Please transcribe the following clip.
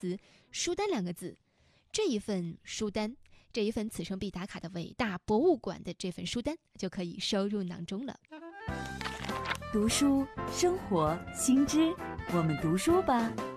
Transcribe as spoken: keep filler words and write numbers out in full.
词书单两个字，这一份书单，这一份此生必打卡的伟大博物馆的这份书单就可以收入囊中了。 读书，生活，新知，我们读书吧。